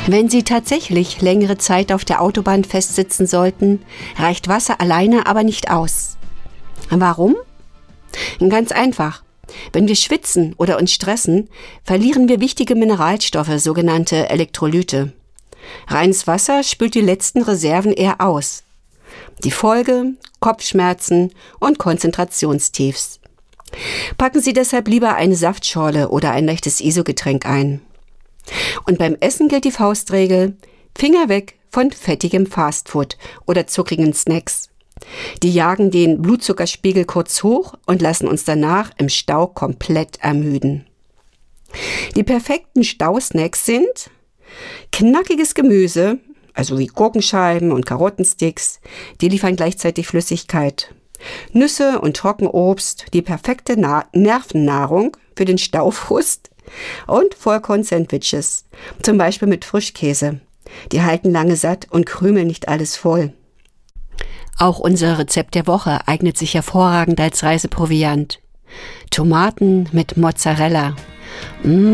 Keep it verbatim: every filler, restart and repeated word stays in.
Wenn Sie tatsächlich längere Zeit auf der Autobahn festsitzen sollten, reicht Wasser alleine aber nicht aus. Warum? Ganz einfach. Wenn wir schwitzen oder uns stressen, verlieren wir wichtige Mineralstoffe, sogenannte Elektrolyte. Reines Wasser spült die letzten Reserven eher aus. Die Folge: Kopfschmerzen und Konzentrationstiefs. Packen Sie deshalb lieber eine Saftschorle oder ein leichtes I S O-Getränk ein. Und beim Essen gilt die Faustregel: Finger weg von fettigem Fastfood oder zuckrigen Snacks. Die jagen den Blutzuckerspiegel kurz hoch und lassen uns danach im Stau komplett ermüden. Die perfekten Stausnacks sind knackiges Gemüse, also wie Gurkenscheiben und Karottensticks, die liefern gleichzeitig Flüssigkeit. Nüsse und Trockenobst, die perfekte Na- Nervennahrung für den Staufrust. Und Vollkorn-Sandwiches, zum Beispiel mit Frischkäse. Die halten lange satt und krümeln nicht alles voll. Auch unser Rezept der Woche eignet sich hervorragend als Reiseproviant. Tomaten mit Mozzarella. Mmh.